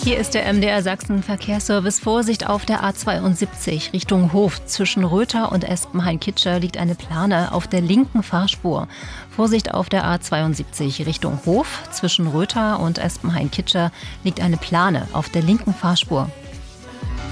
Hier ist der MDR Sachsen Verkehrsservice. Vorsicht auf der A72 Richtung Hof. Zwischen Röther und Espenhain-Kitscher liegt eine Plane auf der linken Fahrspur. Vorsicht auf der A72 Richtung Hof. Zwischen Röther und Espenhain-Kitscher liegt eine Plane auf der linken Fahrspur.